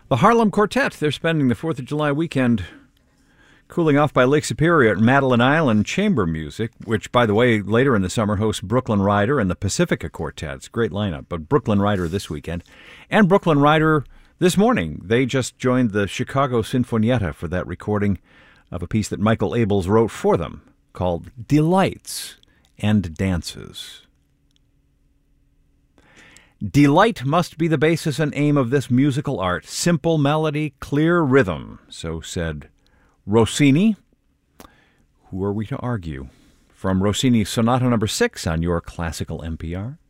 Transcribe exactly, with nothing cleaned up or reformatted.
The Harlem Quartet, they're spending the fourth of July weekend cooling off by Lake Superior at Madeline Island Chamber Music, which, by the way, later in the summer hosts Brooklyn Rider and the Pacifica Quartets. Great lineup, but Brooklyn Rider this weekend. And Brooklyn Rider this morning. They just joined the Chicago Sinfonietta for that recording of a piece that Michael Abels wrote for them called Delights and Dances. Delight must be the basis and aim of this musical art. Simple melody, clear rhythm, so said Rossini. Who are we to argue? From Rossini's Sonata Number Six on your classical N P R.